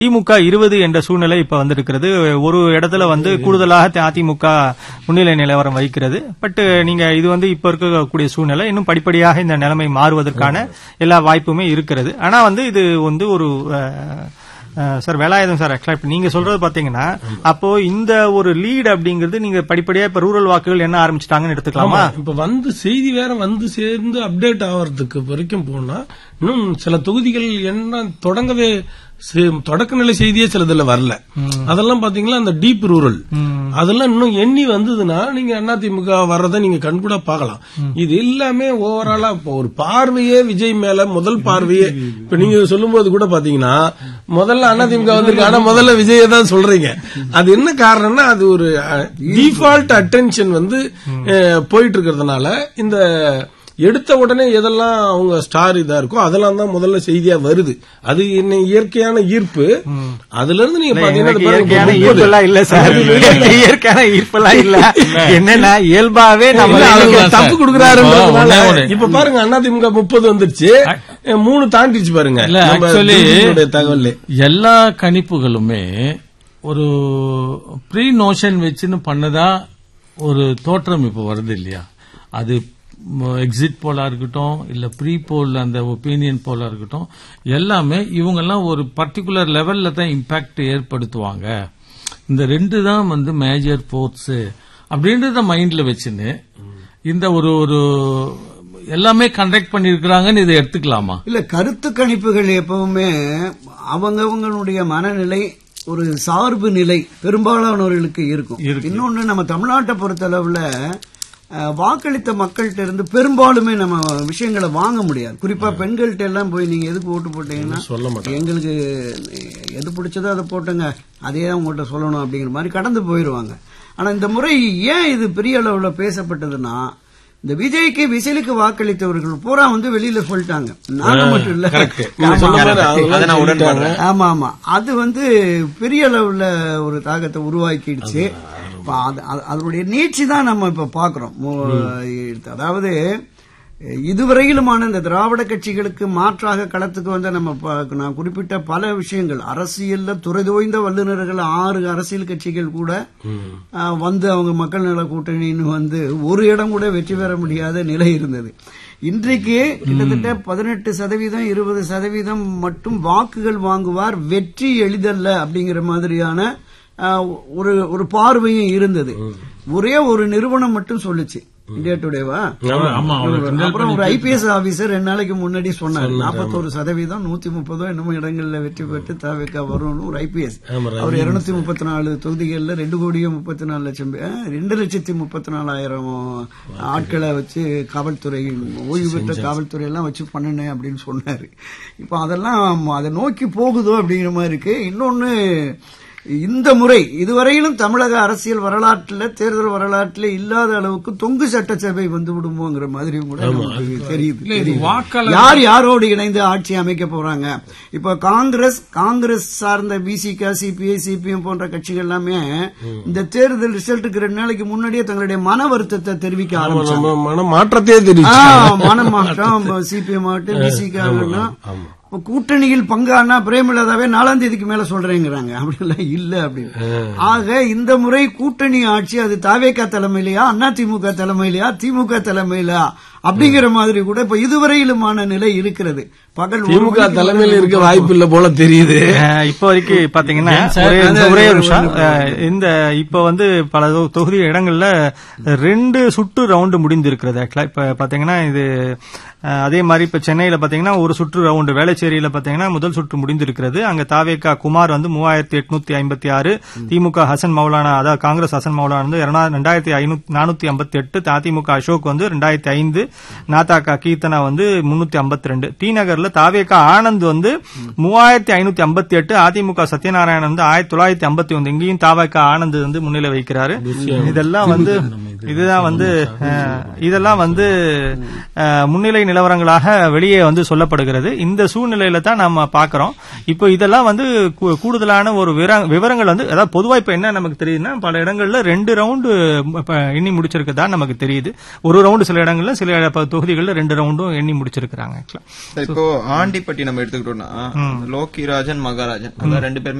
திமுக 20 என்ற சூழ்நிலை இப்ப வந்திருக்கிறது. ஒரு இடத்துல கூடுதலாக அதிமுக முன்னிலை நிலவரம் வகிக்கிறது. பட் நீங்க இது இப்ப இருக்கக்கூடிய சூழ்நிலை இன்னும் படிப்படியாக இந்த நிலைமை மாறுவதற்கான எல்லா வாய்ப்புமே இருக்கிறது. ஆனா இது ஒரு சார் வேலாயுதம் சார், ஆக்சுவலா நீங்க சொல்றது பாத்தீங்கன்னா அப்போ இந்த ஒரு லீட் அப்படிங்கிறது நீங்க படிப்படியா இப்ப ரூரல் வாக்குகள் என்ன ஆரம்பிச்சிட்டாங்கன்னு எடுத்துக்கலாமா? இப்ப செய்தி வேற சேர்ந்து அப்டேட் ஆகிறதுக்கு வரைக்கும் போனா இன்னும் சில தொகுதிகள் என்ன தொடக்க நிலை செய்தியே சிலதுல வரல. அதெல்லாம் பாத்தீங்களா அந்த டீப் ரூரல் அதெல்லாம் இன்னும் எண்ணி வந்ததுன்னா நீங்க அதிமுக வர்றதை நீங்க கண்கூட பாக்கலாம். இது எல்லாமே ஓவராலா ஒரு பார்வையே விஜய் மேல முதல் பார்வையே இப்ப நீங்க சொல்லும் போது கூட பாத்தீங்கன்னா முதல்ல அதிமுக வந்திருக்கு, ஆனா முதல்ல விஜய தான் சொல்றீங்க. அது என்ன காரணம்னா அது ஒரு டிஃபால்ட் அட்டென்ஷன் போயிட்டு இருக்கிறதுனால இந்த எடுத்த உடனே எதெல்லாம் அவங்க ஸ்டார் இதா இருக்கோ அதெல்லாம் தான் முதல்ல செய்தியா வருது. அது என்ன இயற்கையான ஈர்ப்பு. அதுல இருந்து நீங்க பாத்தீங்கன்னா இயற்கையான ஈர்ப்பெல்லாம் இல்ல, என்னன்னா இயல்பாவே நம்ம தப்பு கொடுக்கறாரு. இப்ப பாருங்க அதிமுக 30 வந்துருச்சு, 3 தாண்டிச்சு பாருங்க. தகவல் எல்லா கணிப்புகளுமே ஒரு ப்ரீ நோஷன் வச்சுன்னு பண்ணதா ஒரு தோற்றம் இப்ப வருது இல்லையா? அது எக்ஸிட் போலா இருக்கட்டும் இல்ல ப்ரீ போல் அந்த ஒப்பீனியன் போலா இருக்கட்டும், எல்லாமே இவங்கெல்லாம் ஒரு பர்டிகுலர் லெவல்ல தான் இம்பாக்ட் ஏற்படுத்துவாங்க. இந்த 2 தான் மேஜர் போர்ஸ் அப்படின்றத மைண்ட்ல வச்சுன்னு இந்த ஒரு எல்லாமே கண்டக்ட் பண்ணிருக்கிறாங்கன்னு இதை எடுத்துக்கலாமா? இல்ல, கருத்து கணிப்புகள் எப்பவுமே அவங்களுடைய மனநிலை ஒரு சார்பு நிலை பெரும்பாலானவர்களுக்கு இருக்கும். இன்னொன்னு நம்ம தமிழ்நாட்டை பொறுத்தளவுல வாக்களித்த மக்கள்கிட்ட இருந்து பெரும்பாலுமே நம்ம விஷயங்களை வாங்க முடியாது. குறிப்பா பெண்கள்கிட்ட எல்லாம் போய் நீங்க எதுக்கு ஓட்டு போட்டீங்கன்னா எங்களுக்கு எது பிடிச்சதோ அதை போட்டுங்க, அதே தான் உங்கள்கிட்ட சொல்லணும் அப்படிங்கிற மாதிரி கடந்து போயிருவாங்க. ஆனா இந்த முறை ஏன் இது பெரிய அளவுல பேசப்பட்டதுன்னா, இந்த விஜய்க்கு விசிலுக்கு வாக்களித்தவர்கள் பூரா வெளியில சொல்லிட்டாங்க. நாங்க மட்டும் இல்ல, ஆமா ஆமா, அது பெரிய அளவுல ஒரு தாக்கத்தை உருவாக்கிடுச்சு. அதனுடைய நீட்சி தான் நம்ம இப்ப பாக்குறோம். அதாவது இதுவரையிலுமான இந்த திராவிட கட்சிகளுக்கு மாற்றாக களத்துக்கு நான் குறிப்பிட்ட பல விஷயங்கள் அரசியல்ல துறைதோய்ந்த வல்லுநர்கள் 6 அரசியல் கட்சிகள் கூட அவங்க மக்கள் நல கூட்டணின்னு ஒரு இடம் கூட வெற்றி பெற முடியாத நிலை இருந்தது. இன்றைக்கு கிட்டத்தட்ட 18% 20% மட்டும் வாக்குகள் வாங்குவார், வெற்றி எளிதல்ல அப்படிங்கிற மாதிரியான ஒரு பார்வையும் இருந்தது. ஒரே ஒரு நிறுவனம் மட்டும் சொல்லுச்சு, இந்தியா டுடேவா. அப்புறம் ஒரு ஐபிஎஸ் ஆபீசர் 2 நாளைக்கு முன்னாடி சொன்னார் 41% 130 என்னமோ இடங்கள்ல வெற்றி பெற்று தவிக வரும்னு ஒரு ஐபிஎஸ். அவர் 234 தொகுதிகளில் 2,34,00,000 2,34,000 ஆட்களை வச்சு காவல்துறை ஓய்வு பெற்ற காவல்துறை எல்லாம் வச்சு பண்ணினேன் அப்படின்னு சொன்னாரு. இப்ப அதெல்லாம் அதை நோக்கி போகுதோ அப்படிங்கிற மாதிரி இருக்கு. இன்னொன்னு, இந்த முறை இதுவரையிலும் தமிழக அரசியல் வரலாற்றுல தேர்தல் வரலாற்றுல இல்லாத அளவுக்கு தொங்கு சட்டசபை விடுமோங்கிற மாதிரி கூட தெரியுது. யார் யாரோடு இணைந்து ஆட்சி அமைக்க போறாங்க? இப்ப காங்கிரஸ் சார்ந்த பிசிக, சிபிஐ, சிபிஎம் போன்ற கட்சிகள் எல்லாமே இந்த தேர்தல் ரிசல்ட்டுக்கு 2 நாளைக்கு முன்னாடியே தங்களுடைய மன வருத்தத்தை தெரிவிக்க ஆரம்பிச்சாங்க. மனமாற்றம் சிபிஎம் ஆகட்டும் பிசிக கூட்டணியில் பங்கானா பிரேமலதாவே 4ஆம் தேதிக்கு மேல சொல்றேங்கிறாங்க. அப்படிலாம் இல்ல அப்படின்னு. ஆக இந்த முறை கூட்டணி ஆட்சி அது தாவேகா தலைமையிலயா, அதிமுக தலைமையிலயா, திமுக தலைமையிலா அப்படிங்கிற மாதிரி கூட இப்ப இதுவரையிலுமான நிலை இருக்கிறது. பகல் திமுக தலைமையில் இருக்க வாய்ப்பு இல்ல போல தெரியுது. இப்ப வரைக்கும் பாத்தீங்கன்னா ஒரே நிமிஷம், இந்த இப்ப பல தொகுதி இடங்கள்ல 2 சுற்று ரவுண்டு முடிந்திருக்கிறது. ஆக்சுவலா இப்ப பாத்தீங்கன்னா இது அதே மாதிரி இப்ப சென்னையில பாத்தீங்கன்னா ஒரு சுற்று ரவுண்டு, வேளச்சேரியில பாத்தீங்கன்னா முதல் சுற்று முடிந்திருக்கிறது. அங்க தாவேகா குமார் 3856, திமுக ஹசன் மௌலானா, அதாவது காங்கிரஸ் ஹசன் மௌலானா 2458, அதிமுக அசோக் 2005, நாதாகா கீர்த்தனா 352, டி நகர்ல தாவேகா ஆனந்த் 3558, அதிமுக சத்யநாராயணன் 1951. இங்கேயும் தாவேகா ஆனந்த் முன்னிலை வைக்கிறாரு. இதெல்லாம் இதுதான் வந்து இதெல்லாம் வந்து முன்னிலை நிலவரங்களாக வெளியே வந்து சொல்லப்படுகிறது. இந்த சூழ்நிலையில தான் நம்ம பாக்குறோம். இப்போ இதெல்லாம் வந்து கூடுதலான ஒரு விவரங்கள் வந்து, அதாவது பொதுவா இப்ப என்ன நமக்கு தெரியுதுன்னா, பல இடங்கள்ல 2 ரவுண்டு எண்ணி முடிச்சிருக்கதா நமக்கு தெரியுது. ஒரு ரவுண்டு சில இடங்கள்ல, சில தொகுதிகள்ல 2 ரவுண்டும் எண்ணி முடிச்சிருக்காங்க. இப்போ ஆண்டிப்பட்டி நம்ம எடுத்துக்கிட்டோம்னா லோக்கிராஜன் மகாராஜன் 2 பேருமே